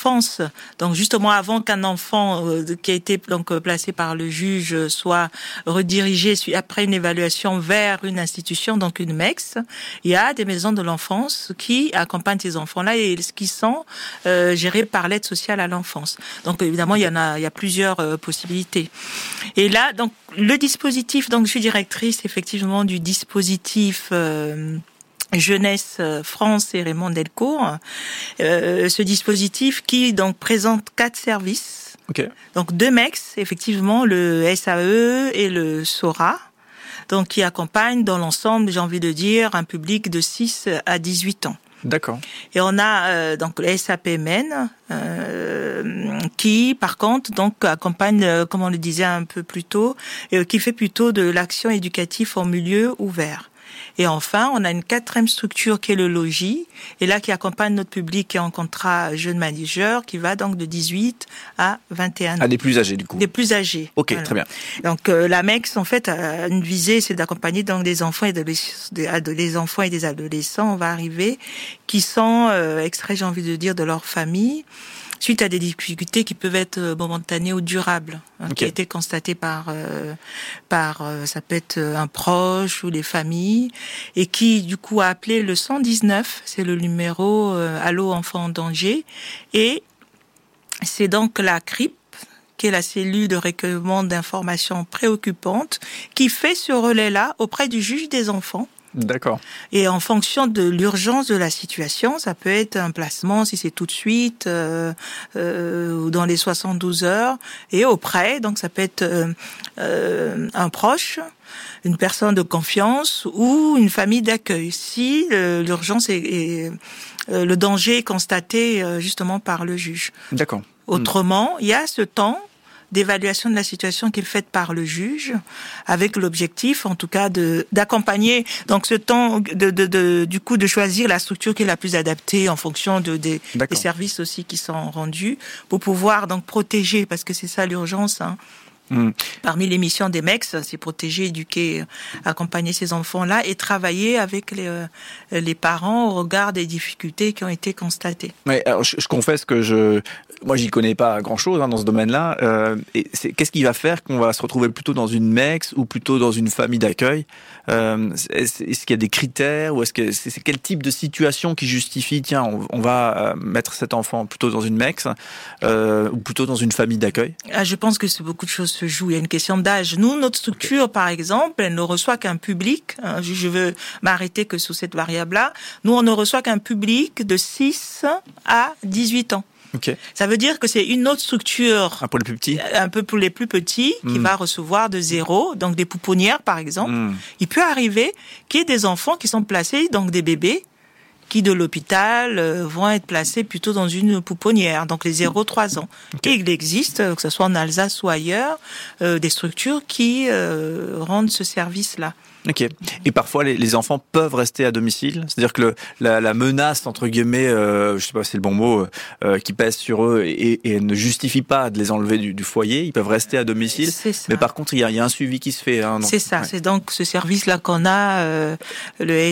l'enfance. Donc justement avant qu'un enfant qui a été donc placé par le juge soit redirigé après une évaluation vers une institution, donc une MEX, il y a des maisons de l'enfance qui accompagnent ces enfants-là et qui sont gérés par l'aide sociale à l'enfance. Donc évidemment il y a plusieurs possibilités. Et là donc le dispositif, donc je suis directrice effectivement du dispositif Jeunesse France et Raymond Delcourt. Ce dispositif qui donc présente 4 services. Okay. Donc 2 MEX, effectivement le SAE et le SORA. Donc qui accompagnent dans l'ensemble, j'ai envie de dire, un public de 6 à 18 ans. D'accord. Et on a donc le SAPMN qui, par contre, donc accompagne, comme on le disait un peu plus tôt, qui fait plutôt de l'action éducative en milieu ouvert. Et enfin, on a une 4e structure qui est le logis, et là qui accompagne notre public qui est en contrat jeune manager, qui va donc de 18 à 21 ans. Ah, des plus âgés du coup. Des plus âgés. Ok, voilà. Très bien. Donc la MEX en fait a une visée, c'est d'accompagner donc des enfants et des enfants et des adolescents. On va arriver qui sont extraits, j'ai envie de dire, de leur famille, suite à des difficultés qui peuvent être momentanées ou durables, qui a été constatées par ça peut être un proche ou les familles, et qui du coup a appelé le 119, c'est le numéro Allô enfant en danger, et c'est donc la CRIP, qui est la cellule de recueillement d'informations préoccupantes, qui fait ce relais-là auprès du juge des enfants. D'accord. Et en fonction de l'urgence de la situation, ça peut être un placement si c'est tout de suite ou dans les 72 heures, et auprès, donc ça peut être un proche, une personne de confiance ou une famille d'accueil, si l'urgence est le danger est constaté justement par le juge. D'accord. Autrement, il y a ce temps d'évaluation de la situation qui est faite par le juge, avec l'objectif, en tout cas, d'accompagner donc ce temps du coup de choisir la structure qui est la plus adaptée en fonction des services aussi qui sont rendus, pour pouvoir donc protéger, parce que c'est ça l'urgence. Parmi les missions des MEX, c'est protéger, éduquer, accompagner ces enfants-là et travailler avec les parents au regard des difficultés qui ont été constatées. Mais alors, je confesse que moi, j'y connais pas grand-chose dans ce domaine-là. Qu'est-ce qui va faire qu'on va se retrouver plutôt dans une MEX ou plutôt dans une famille d'accueil ? Est-ce qu'il y a des critères, ou est-ce que c'est quel type de situation qui justifie, tiens, on va mettre cet enfant plutôt dans une MEX ou plutôt dans une famille d'accueil ? Je pense que beaucoup de choses se jouent. Il y a une question d'âge. Nous, notre structure, par exemple, elle ne reçoit qu'un public. Je veux m'arrêter que sur cette variable-là. Nous, on ne reçoit qu'un public de 6 à 18 ans. Okay. Ça veut dire que c'est une autre structure. Un peu les plus petits. Un peu pour les plus petits, qui va recevoir de 0, donc des pouponnières, par exemple. Il peut arriver qu'il y ait des enfants qui sont placés, donc des bébés, qui de l'hôpital vont être placés plutôt dans une pouponnière, donc les 0-3 ans. Okay. Et il existe, que ce soit en Alsace ou ailleurs, des structures qui rendent ce service-là. Ok. Et parfois, les enfants peuvent rester à domicile. C'est-à-dire que la menace, entre guillemets, je sais pas si c'est le bon mot, qui pèse sur eux et ne justifie pas de les enlever du foyer. Ils peuvent rester à domicile. C'est ça. Mais par contre, il y a un suivi qui se fait. Hein, donc, c'est ça. Ouais. C'est donc ce service-là qu'on a, le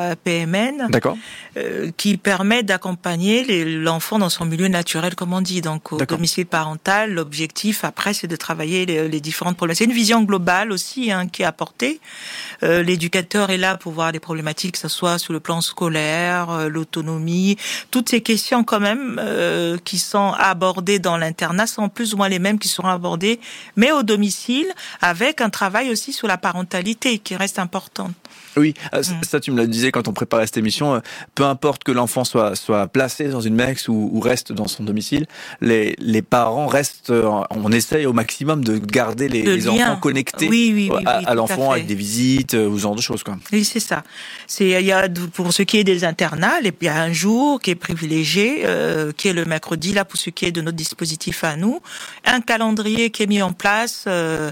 SAPMN. D'accord. Qui permet d'accompagner l'enfant dans son milieu naturel, comme on dit. Donc, au domicile parental, l'objectif, après, c'est de travailler les différentes problèmes. C'est une vision globale aussi, qui est apportée. L'éducateur est là pour voir les problématiques, que ce soit sur le plan scolaire, l'autonomie, toutes ces questions quand même qui sont abordées dans l'internat sont plus ou moins les mêmes qui seront abordées, mais au domicile, avec un travail aussi sur la parentalité qui reste important. Oui, ça tu me le disais quand on préparait cette émission, peu importe que l'enfant soit placé dans une MEX ou reste dans son domicile, les parents restent, on essaye au maximum de garder les enfants connectés à l'enfant avec des visites ou ce genre de choses, quoi. Oui, c'est ça. Il y a, pour ce qui est des internats, il y a un jour qui est privilégié, qui est le mercredi, là, pour ce qui est de notre dispositif à nous, un calendrier qui est mis en place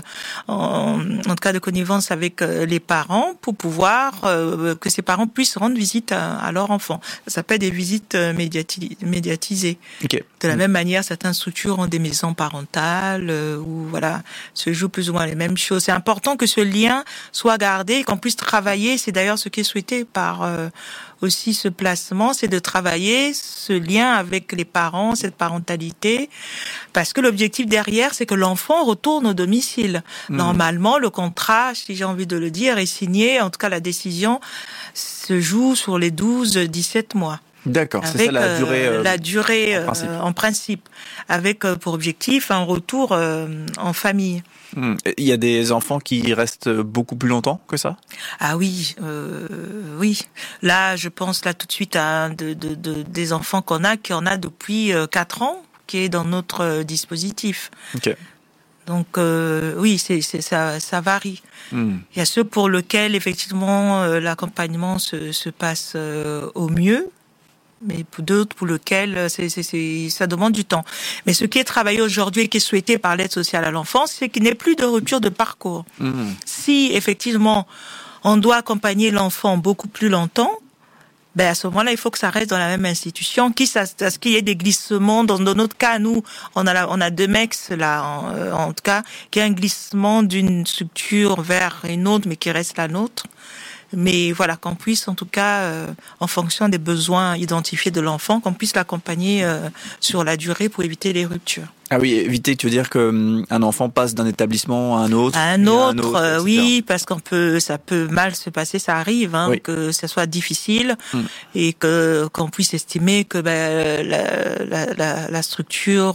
en cas de connivence avec les parents pour pouvoir que ces parents puissent rendre visite à leur enfant. Ça s'appelle des visites médiatisées. Okay. De la même manière, certaines structures ont des maisons parentales où voilà, se jouent plus ou moins les mêmes choses. C'est important que ce lien soit gardé et qu'on puisse travailler. C'est d'ailleurs ce qui est souhaité par aussi ce placement, c'est de travailler ce lien avec les parents, cette parentalité, parce que l'objectif derrière, c'est que l'enfant retourne au domicile. Normalement, le contrat, si j'ai envie de le dire, est signé, en tout cas la décision se joue sur les 12-17 mois. D'accord, c'est ça la durée. La durée en principe, avec pour objectif un retour en famille. Il y a des enfants qui restent beaucoup plus longtemps que ça? Ah oui, oui. Là, je pense là tout de suite à des enfants qui en a depuis 4 ans, qui est dans notre dispositif. Ok. Donc oui, ça varie. Il y a ceux pour lesquels effectivement l'accompagnement se passe au mieux. Mais pour d'autres, pour lesquels ça demande du temps. Mais ce qui est travaillé aujourd'hui et qui est souhaité par l'aide sociale à l'enfance, c'est qu'il n'y ait plus de rupture de parcours. Si effectivement on doit accompagner l'enfant beaucoup plus longtemps, ben à ce moment-là, il faut que ça reste dans la même institution, à ce qu'il y ait des glissements. Dans notre cas, nous, on a 2 MEX là, en tout cas, qui a un glissement d'une structure vers une autre, mais qui reste la nôtre. Mais voilà, qu'on puisse en tout cas, en fonction des besoins identifiés de l'enfant, qu'on puisse l'accompagner sur la durée pour éviter les ruptures. Ah oui, éviter, tu veux dire que un enfant passe d'un établissement à un autre. À un autre, oui, parce ça peut mal se passer, ça arrive, oui. que ça soit difficile et qu'on puisse estimer que la structure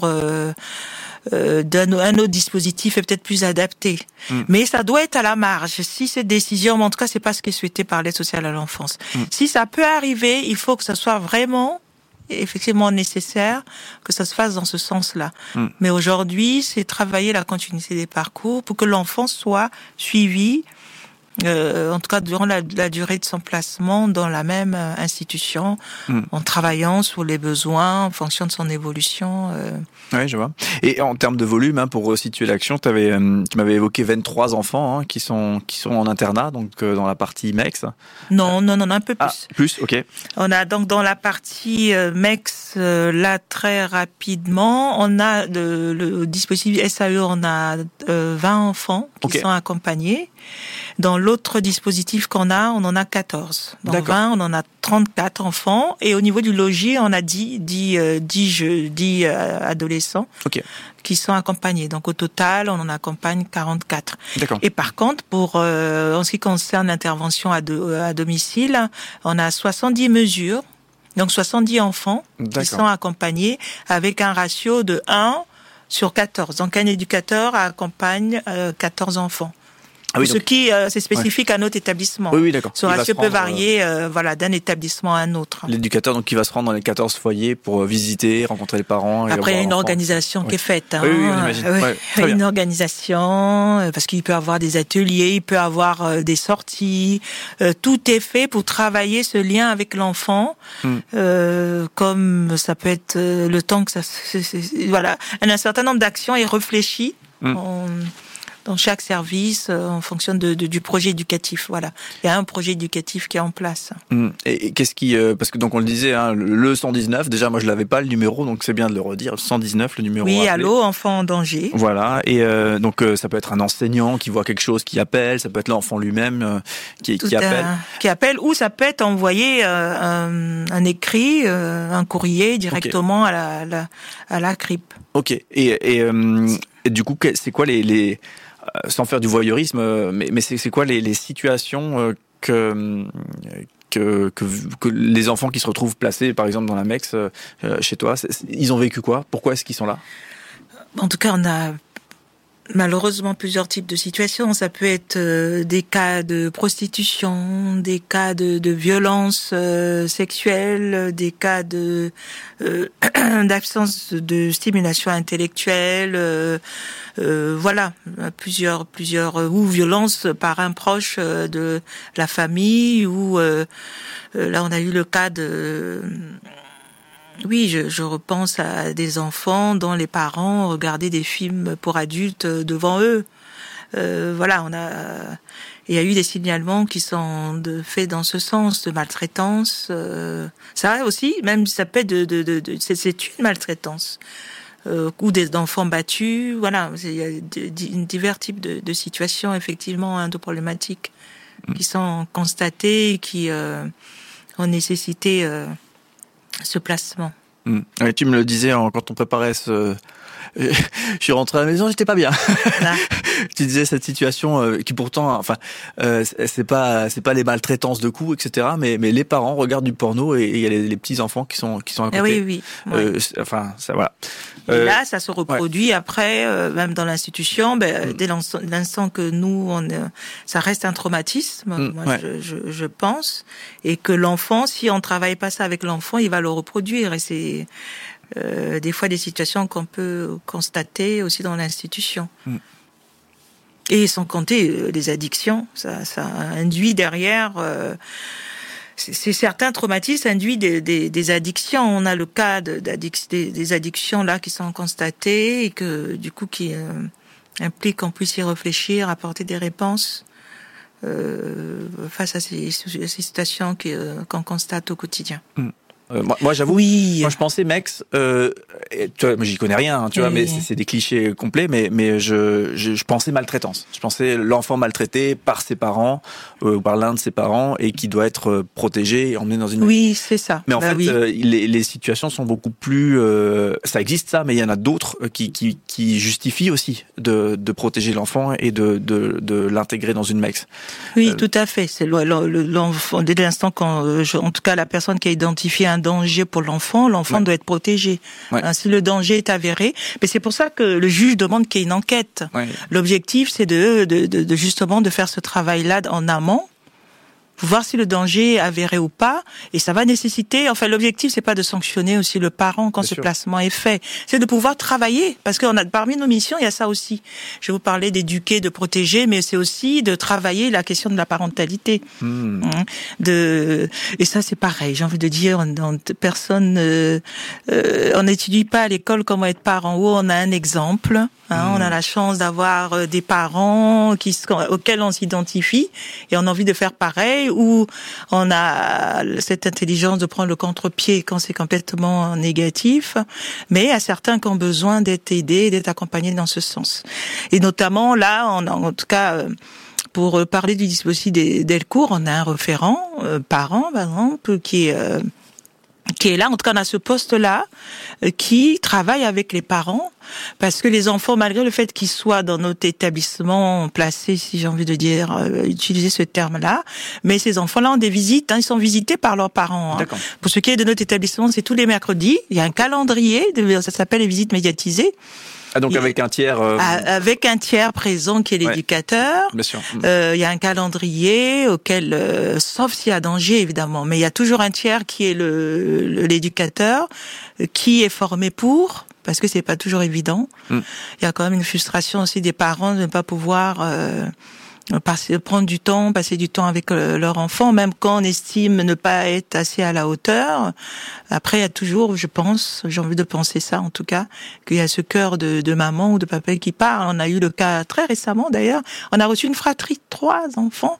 d'un autre dispositif est peut-être plus adapté. Mais ça doit être à la marge. Si cette décision, en tout cas, c'est pas ce qui est souhaité par l'aide sociale à l'enfance. Si ça peut arriver, il faut que ça soit vraiment effectivement nécessaire que ça se fasse dans ce sens-là. Mais aujourd'hui, c'est travailler la continuité des parcours pour que l'enfant soit suivi, en tout cas durant la durée de son placement dans la même institution, en travaillant sur les besoins en fonction de son évolution. Oui, je vois. Et en termes de volume, pour resituer l'action, tu m'avais évoqué 23 enfants qui sont en internat, donc dans la partie MEX. Non, un peu plus. Ah, plus, ok. On a donc dans la partie MEX, là très rapidement, on a le dispositif SAE, on a 20 enfants qui sont accompagnés. Dans l'autre dispositif qu'on a, on en a 14. Dans 20, on en a 34 enfants. Et au niveau du logis, on a 10 adolescents qui sont accompagnés. Donc au total, on en accompagne 44. D'accord. Et par contre, en ce qui concerne l'intervention à domicile, on a 70 mesures. Donc 70 enfants qui sont accompagnés avec un ratio de 1/14. Donc un éducateur accompagne 14 enfants. Ah oui, ce qui c'est spécifique à notre établissement. Oui, d'accord. Ce ratio peut varier d'un établissement à un autre. L'éducateur donc qui va se rendre dans les 14 foyers pour visiter, rencontrer les parents. Après, il y a une organisation qui est faite. Oui, on imagine. Une organisation, parce qu'il peut avoir des ateliers, il peut avoir des sorties. Tout est fait pour travailler ce lien avec l'enfant, comme ça peut être le temps que ça... Voilà, un certain nombre d'actions est réfléchi dans chaque service, en fonction du projet éducatif. Voilà, il y a un projet éducatif qui est en place. Et qu'est-ce qui, parce que donc on le disait, le 119. Déjà, moi je l'avais pas le numéro, donc c'est bien de le redire. Le 119, le numéro. Oui, allô, enfant en danger. Voilà, et donc ça peut être un enseignant qui voit quelque chose, qui appelle. Ça peut être l'enfant lui-même qui appelle. Qui appelle, ou ça peut être envoyer un écrit, un courrier directement à la CRIP. Ok. Et du coup, c'est quoi les sans faire du voyeurisme, mais c'est quoi les situations que les enfants qui se retrouvent placés, par exemple, dans la MEX, chez toi, ils ont vécu quoi? Pourquoi est-ce qu'ils sont là? En tout cas, on a malheureusement plusieurs types de situations. Ça peut être des cas de prostitution, des cas de violence sexuelle, des cas de d'absence de stimulation intellectuelle, voilà, plusieurs ou violences par un proche de la famille, ou là on a eu le cas de... Oui, je repense à des enfants dont les parents regardaient des films pour adultes devant eux. Voilà, il y a eu des signalements qui sont faits dans ce sens, de maltraitance. Ça aussi, même ça peut être c'est une maltraitance. Ou des enfants battus. Voilà, il y a divers types de situations, effectivement, de problématiques qui sont constatées et qui... ont nécessité ce placement. Oui, tu me le disais quand on préparait je suis rentré à la maison, j'étais pas bien. Là. Tu disais cette situation qui pourtant, c'est pas les maltraitances de coups, etc. Mais les parents regardent du porno et il y a les petits enfants qui sont à côté. Oui. Ouais. Ça voilà. Et là, ça se reproduit après, même dans l'institution. Dès l'instant que nous, ça reste un traumatisme. Moi, je pense, et que l'enfant, si on travaille pas ça avec l'enfant, il va le reproduire. Et c'est des fois des situations qu'on peut constater aussi dans l'institution. Et sans compter les addictions, ça induit derrière. C'est certains traumatismes induits des addictions. On a le cas des addictions là qui sont constatées et que du coup qui impliquent qu'on puisse y réfléchir, apporter des réponses face à ces situations qu'on constate au quotidien. Moi, j'avoue. Oui. Moi, je pensais Mex. Tu vois, j'y connais rien, hein, tu vois, mais c'est des clichés complets. Mais je pensais maltraitance. Je pensais l'enfant maltraité par ses parents, ou par l'un de ses parents, et qui doit être protégé et emmené dans une. Oui, c'est ça. Mais en fait, les situations sont beaucoup plus. Ça existe ça, mais il y en a d'autres qui justifient aussi de protéger l'enfant et de l'intégrer dans une Mex. Oui, tout à fait. C'est l'enfant dès l'instant quand, en tout cas, la personne qui a identifié un danger pour l'enfant doit être protégé. Ouais. Si le danger est avéré, mais c'est pour ça que le juge demande qu'il y ait une enquête. Ouais. L'objectif, c'est de justement de faire ce travail-là en amont, pour voir si le danger est avéré ou pas, et ça va nécessiter, l'objectif c'est pas de sanctionner aussi le parent quand ce placement est fait, c'est de pouvoir travailler, parce qu'on a parmi nos missions, il y a ça aussi. Je vais vous parler d'éduquer, de protéger, mais c'est aussi de travailler la question de la parentalité. Et ça c'est pareil, j'ai envie de dire, personne, on n'étudie pas à l'école comment être parent, où on a un exemple. On a la chance d'avoir des parents auxquels on s'identifie et on a envie de faire pareil, ou on a cette intelligence de prendre le contre-pied quand c'est complètement négatif, mais il y a certains qui ont besoin d'être aidés, d'être accompagnés dans ce sens. Et notamment là, en tout cas, pour parler du dispositif Delcourt, on a un référent parent, par exemple, qui est là, en tout cas on a ce poste-là, qui travaille avec les parents, parce que les enfants, malgré le fait qu'ils soient dans notre établissement placés, si j'ai envie de dire, utiliser ce terme-là, mais ces enfants-là ont des visites, ils sont visités par leurs parents. D'accord. Pour ce qui est de notre établissement, c'est tous les mercredis, il y a un calendrier, ça s'appelle les visites médiatisées. Ah, donc avec un tiers avec un tiers présent qui est l'éducateur. Bien sûr. Il y a un calendrier auquel, sauf s'il y a danger évidemment, mais il y a toujours un tiers qui est l'éducateur, qui est formé pour, parce que c'est pas toujours évident. Il y a quand même une frustration aussi des parents de ne pas pouvoir passer du temps avec leur enfant, même quand on estime ne pas être assez à la hauteur. Après, il y a toujours, je pense, j'ai envie de penser ça en tout cas, qu'il y a ce cœur de maman ou de papa qui parle. On a eu le cas très récemment d'ailleurs. On a reçu une fratrie de 3 enfants.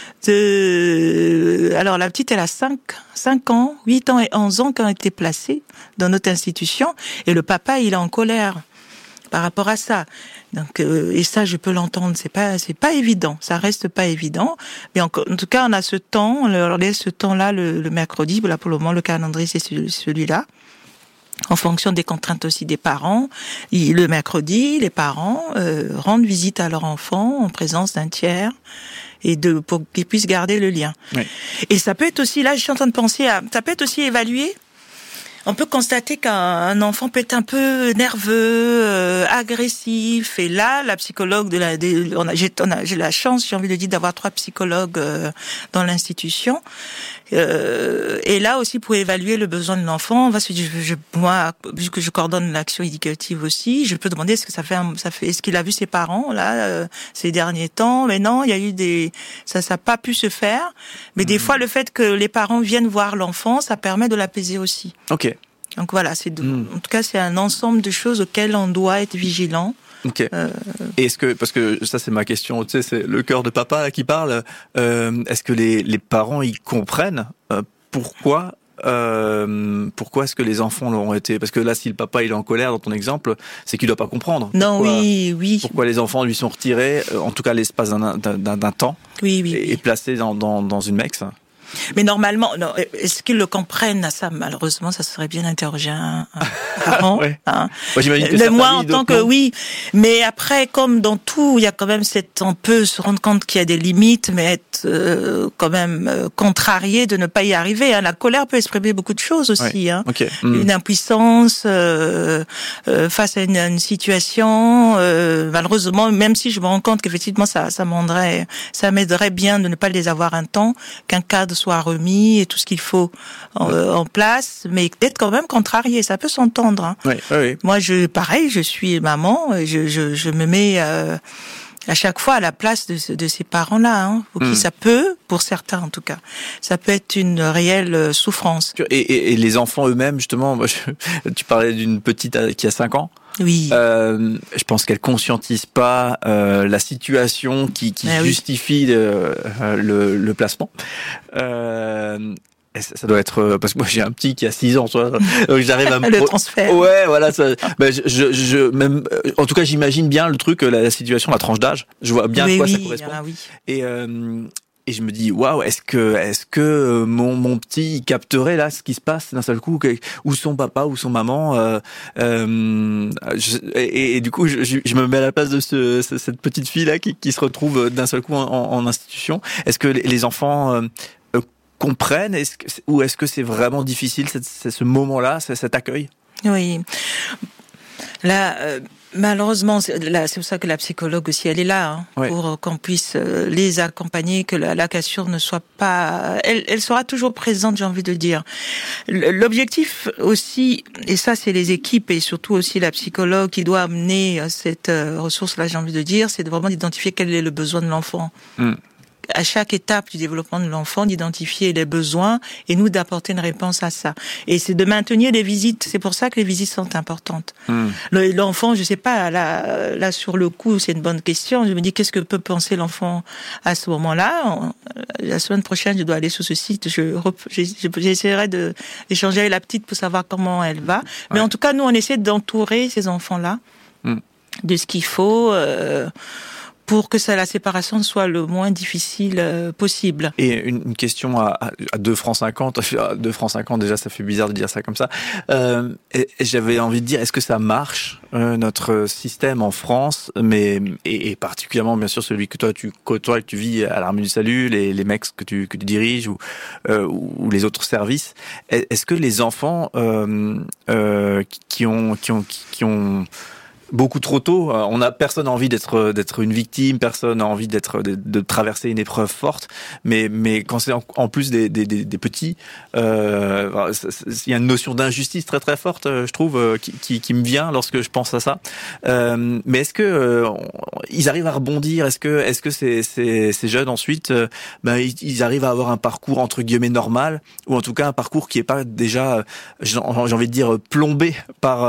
Alors la petite, elle a 5 ans, 8 ans et 11 ans qui ont été placés dans notre institution, et le papa, il est en colère par rapport à ça. Donc et ça je peux l'entendre, c'est pas évident, ça reste pas évident, mais en tout cas on a ce temps, on leur laisse ce temps-là le mercredi. Là pour le moment le calendrier c'est celui-là, en fonction des contraintes aussi des parents. Le mercredi, les parents rendent visite à leur enfant en présence d'un tiers, et pour qu'ils puissent garder le lien. Oui. Et ça peut être aussi, là je suis en train de penser ça peut être aussi évalué. On peut constater qu'un enfant peut être un peu nerveux, agressif, et là, la psychologue j'ai la chance, j'ai envie de dire, d'avoir 3 psychologues dans l'institution. Et là aussi, pour évaluer le besoin de l'enfant, moi, puisque je coordonne l'action éducative aussi, je peux demander est-ce qu'il a vu ses parents là ces derniers temps. Mais non, il y a eu ça n'a pas pu se faire. Mais des fois, le fait que les parents viennent voir l'enfant, ça permet de l'apaiser aussi. Ok. Donc voilà, en tout cas, c'est un ensemble de choses auxquelles on doit être vigilant. Ok. Et parce que ça c'est ma question, tu sais, c'est le cœur de papa qui parle. Est-ce que les parents ils comprennent pourquoi est-ce que les enfants l'ont été? Parce que là, si le papa il est en colère dans ton exemple, c'est qu'il doit pas comprendre. Non, oui. Pourquoi les enfants lui sont retirés, en tout cas l'espace d'un temps, et placés dans une Mex. Mais normalement, non, est-ce qu'ils le comprennent ça? Malheureusement, ça serait bien d'interroger un parent. Ouais. Hein. Moi, j'imagine que moi, en tant que oui, mais après, comme dans tout, il y a quand même on peut se rendre compte qu'il y a des limites, mais être quand même contrarié de ne pas y arriver. Hein. La colère peut exprimer beaucoup de choses aussi. Ouais. Hein. Okay. Une impuissance face à une situation. Malheureusement, même si je me rends compte qu'effectivement, ça m'aiderait bien de ne pas les avoir un temps, qu'un cadre soit remis et tout ce qu'il faut en place, mais d'être quand même contrarié, ça peut s'entendre. Hein. Oui. Moi, pareil, je suis maman, je me mets à chaque fois à la place de ces parents-là, hein, pour qui ça peut, pour certains en tout cas, ça peut être une réelle souffrance. Et les enfants eux-mêmes, justement, tu parlais d'une petite qui a 5 ans. Oui. Je pense qu'elle conscientise pas la situation qui justifie le placement. Ça doit être parce que moi j'ai un petit qui a 6 ans, donc j'arrive à me le transfert. Ouais, voilà. Ça, même, en tout cas, j'imagine bien le truc, la situation, la tranche d'âge. Je vois bien à quoi ça correspond. Oui. Et je me dis waouh, est-ce que mon petit il capterait là ce qui se passe d'un seul coup, où son papa ou son maman et du coup je me mets à la place de cette petite fille là qui se retrouve d'un seul coup en institution. Est-ce que les enfants comprennent, ou est-ce que c'est vraiment difficile ce moment-là, cet accueil? Oui. Là, malheureusement, c'est pour ça que la psychologue aussi, elle est là, hein, pour qu'on puisse les accompagner, que la cassure ne soit pas... Elle sera toujours présente, j'ai envie de dire. L'objectif aussi, et ça c'est les équipes et surtout aussi la psychologue qui doit amener cette ressource-là, j'ai envie de dire, c'est vraiment d'identifier quel est le besoin de l'enfant. À chaque étape du développement de l'enfant, d'identifier les besoins et nous d'apporter une réponse à ça. Et c'est de maintenir les visites. C'est pour ça que les visites sont importantes. L'enfant, je sais pas, là sur le coup, c'est une bonne question. Je me dis, qu'est-ce que peut penser l'enfant à ce moment-là? La semaine prochaine, je dois aller sur ce site. J'essaierai d'échanger avec la petite pour savoir comment elle va. Mais en tout cas, nous, on essaie d'entourer ces enfants-là de ce qu'il faut. Pour que la séparation soit le moins difficile possible. Et une question à 2 francs 50. 2 francs 50, déjà, ça fait bizarre de dire ça comme ça. Et j'avais envie de dire, est-ce que ça marche, notre système en France, et particulièrement, bien sûr, celui que toi, tu côtoies, que tu vis à l'Armée du Salut, les mecs que tu diriges, ou les autres services. Est-ce que les enfants, qui ont beaucoup trop tôt, personne n'a envie d'être une victime, personne n'a envie de traverser une épreuve forte, mais quand c'est en plus des petits, il y a une notion d'injustice très très forte, je trouve, qui me vient lorsque je pense à ça. Mais est-ce que ils arrivent à rebondir? Est-ce que ces jeunes ensuite, ils arrivent à avoir un parcours entre guillemets normal, ou en tout cas un parcours qui est pas déjà, j'ai envie de dire, plombé par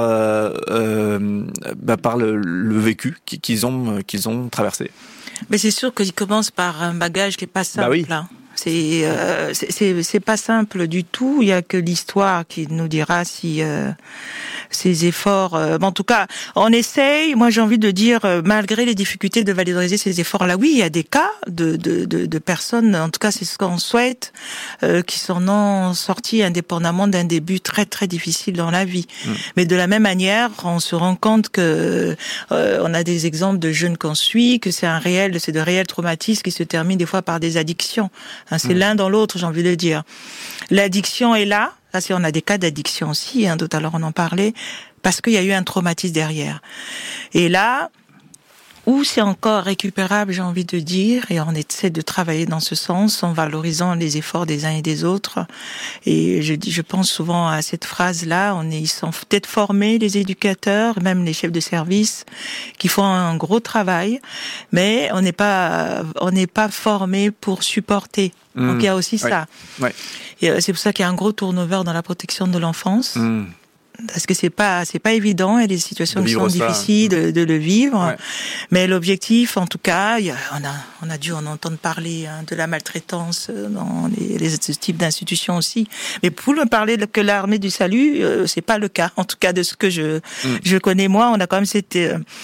le vécu qu'ils ont traversé. Mais c'est sûr qu'ils commencent par un bagage qui est pas simple. Oui. Là. C'est pas simple du tout. Il y a que l'histoire qui nous dira si ces efforts. En tout cas, on essaye. Moi, j'ai envie de dire, malgré les difficultés de valoriser ces efforts-là, oui, il y a des cas de personnes. En tout cas, c'est ce qu'on souhaite, qui s'en ont sortis indépendamment d'un début très très difficile dans la vie. Mais de la même manière, on se rend compte que on a des exemples de jeunes qu'on suit, que c'est de réels traumatismes qui se terminent des fois par des addictions. C'est l'un dans l'autre, j'ai envie de dire. L'addiction est là. Là, on a des cas d'addiction aussi, tout à l'heure on en parlait, parce qu'il y a eu un traumatisme derrière. Et là, où c'est encore récupérable, j'ai envie de dire, et on essaie de travailler dans ce sens, en valorisant les efforts des uns et des autres. Et je pense souvent à cette phrase-là, ils sont peut-être formés, les éducateurs, même les chefs de service, qui font un gros travail, mais on n'est pas formés pour supporter. Donc il y a aussi ça. Ouais. Et c'est pour ça qu'il y a un gros turnover dans la protection de l'enfance. Parce que c'est pas évident, et les situations qui sont difficiles de le vivre. Ouais. Mais l'objectif, en tout cas, on a dû en entendre parler, de la maltraitance dans ce type d'institutions aussi. Mais pour ne parler que l'Armée du Salut, c'est pas le cas. En tout cas, de ce que je connais moi, on a quand même cette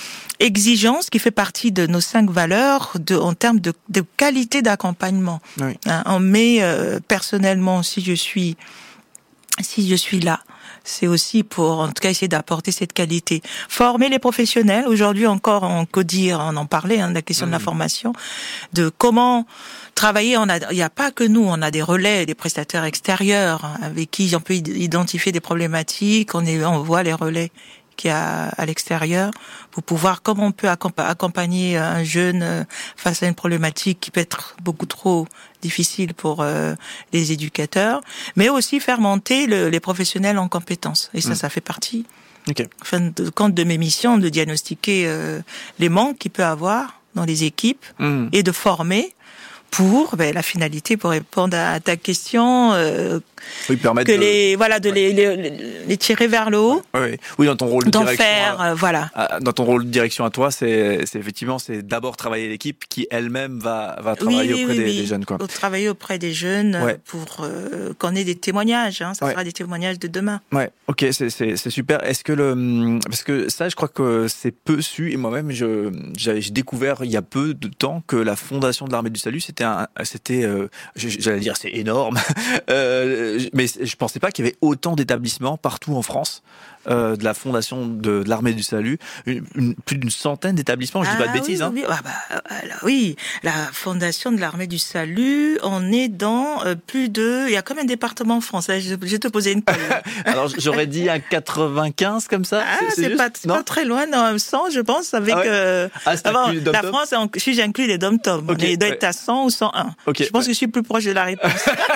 exigence qui fait partie de nos 5 valeurs en termes de qualité d'accompagnement. Oui. Mais personnellement, si je suis là, c'est aussi pour, en tout cas, essayer d'apporter cette qualité. Former les professionnels. Aujourd'hui encore, en CODIR, on en parlait, de la question de la formation, de comment travailler. Il n'y a pas que nous, on a des relais, des prestataires extérieurs avec qui on peut identifier des problématiques. On voit les relais qu'il y a à l'extérieur pour pouvoir, comment on peut accompagner un jeune face à une problématique qui peut être beaucoup trop difficile pour les éducateurs, mais aussi faire monter les professionnels en compétences. Et ça fait partie, compte de mes missions, de diagnostiquer les manques qu'il peut avoir dans les équipes et de former pour la finalité, pour répondre à ta question, permettre de les tirer vers le haut. Oui, dans ton rôle de direction. Dans ton rôle de direction à toi, c'est effectivement, c'est d'abord travailler l'équipe qui elle-même va travailler auprès des jeunes, quoi. Travailler auprès des jeunes pour qu'on ait des témoignages. Ça sera des témoignages de demain. Ouais, ok, c'est super. Est-ce que parce que ça, je crois que c'est peu su, et moi-même, j'ai découvert il y a peu de temps que la Fondation de l'Armée du Salut, j'allais dire c'est énorme, mais je pensais pas qu'il y avait autant d'établissements partout en France. De la Fondation de l'Armée du Salut, plus d'une centaine d'établissements, je dis pas de bêtises. Oui, la Fondation de l'Armée du Salut, on est dans il y a combien de départements en France? Je vais te poser une question. Alors j'aurais dit un 95 comme ça. C'est pas très loin, dans 100 je pense, avec la France, si j'inclus les dom-tom, il doit être à 100 ou 101. Je pense que je suis plus proche de la réponse.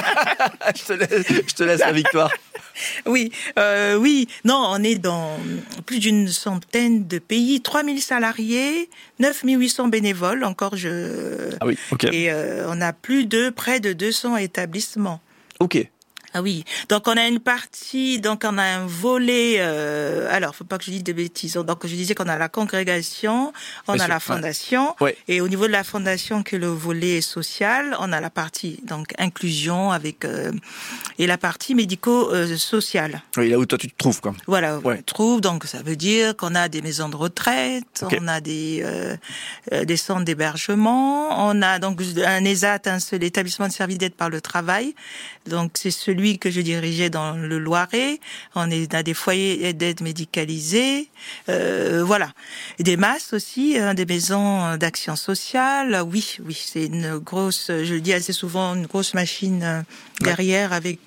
je te laisse la victoire. Oui. Non, on est dans plus d'une centaine de pays, 3000 salariés, 9800 bénévoles, Et on a près de 200 établissements. Ok. Ah oui, donc on a une partie, on a un volet, alors faut pas que je dise de bêtises, donc je disais qu'on a la congrégation, on a la fondation, et au niveau de la fondation que le volet social, on a la partie donc inclusion avec et la partie médico-sociale. Oui, là où toi tu te trouves, quoi. Voilà, on trouve, donc ça veut dire qu'on a des maisons de retraite, on a des centres d'hébergement, on a donc un ESAT, l'établissement de services d'aide par le travail, donc c'est celui que je dirigeais dans le Loiret. On a des foyers d'aide médicalisés, et des masses aussi, des maisons d'action sociale. Oui, c'est une grosse, je le dis assez souvent, une grosse machine derrière avec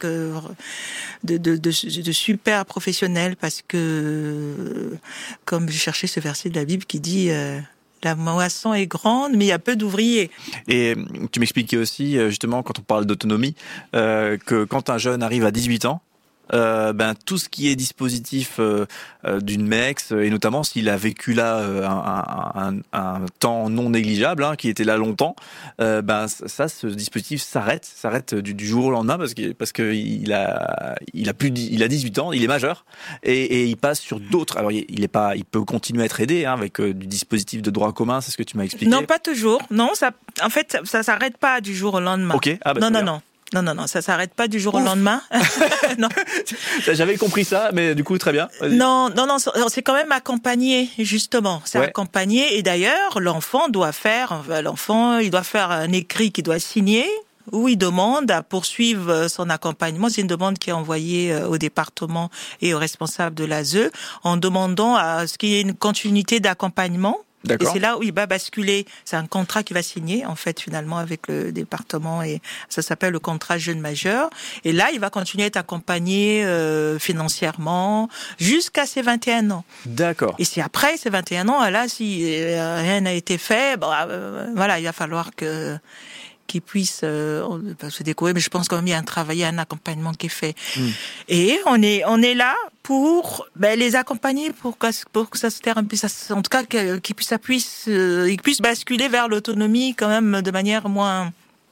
de super professionnels, parce que comme je cherchais ce verset de la Bible qui dit la moisson est grande, mais il y a peu d'ouvriers. Et tu m'expliquais aussi, justement, quand on parle d'autonomie, que quand un jeune arrive à 18 ans, tout ce qui est dispositif d'une MEX, et notamment s'il a vécu là un temps non négligeable, qui était là longtemps, ce dispositif s'arrête du jour au lendemain, parce que il a 18 ans, il est majeur, et il passe sur d'autres. Alors il peut continuer à être aidé avec du dispositif de droit commun, c'est ce que tu m'as expliqué. Non, pas toujours. Non, ça s'arrête pas du jour au lendemain. Ok. Non, ça s'arrête pas du jour au lendemain. Non. J'avais compris ça, mais du coup, très bien. Vas-y. Non, c'est quand même accompagné, justement. C'est accompagné, et d'ailleurs, l'enfant il doit faire un écrit qu'il doit signer, où il demande à poursuivre son accompagnement. C'est une demande qui est envoyée au département et aux responsables de l'ASE, en demandant à ce qu'il y ait une continuité d'accompagnement. D'accord. Et c'est là où il va basculer. C'est un contrat qu'il va signer, en fait, finalement, avec le département, et ça s'appelle le contrat jeune majeur. Et là, il va continuer à être accompagné financièrement jusqu'à ses 21 ans. D'accord. Et si après ses 21 ans, là, si rien n'a été fait, il va falloir qu'ils puissent se découvrir, mais je pense quand même il y a un travail, il y a un accompagnement qui est fait. Et on est là pour les accompagner pour que ça se termine, en tout cas qu'ils puissent basculer vers l'autonomie quand même de manière moins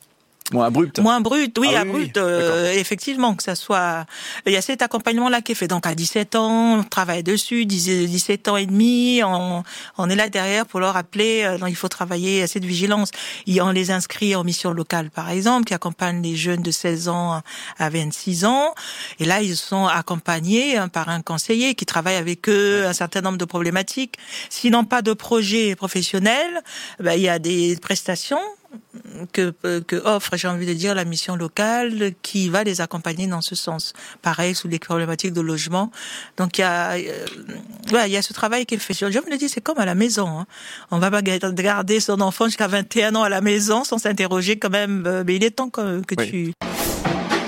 Moins abrupt. Moins brut, oui, Ah abrupt, effectivement, que ça soit... Il y a cet accompagnement-là qui est fait. Donc, à 17 ans, on travaille dessus, 17 ans et demi, on est là derrière pour leur rappeler, non, il faut travailler à cette vigilance. On les inscrit en mission locale, par exemple, qui accompagne les jeunes de 16 ans à 26 ans. Et là, ils sont accompagnés par un conseiller qui travaille avec eux un certain nombre de problématiques. S'ils n'ont pas de projet professionnel, il y a des prestations que offre, j'ai envie de dire, la mission locale qui va les accompagner dans ce sens. Pareil, sous les problématiques de logement. Donc, il y a ce travail qui est fait. Je me le dis, c'est comme à la maison. Hein. On va pas garder son enfant jusqu'à 21 ans à la maison sans s'interroger quand même. Mais il est temps que tu...